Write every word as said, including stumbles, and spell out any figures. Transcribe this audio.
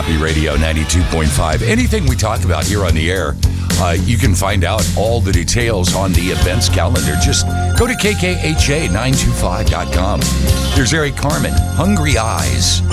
Happy Radio ninety-two point five. Anything we talk about here on the air, uh, you can find out all the details on the events calendar. Just go to K K H A nine two five dot com. There's Eric Carmen, Hungry Eyes.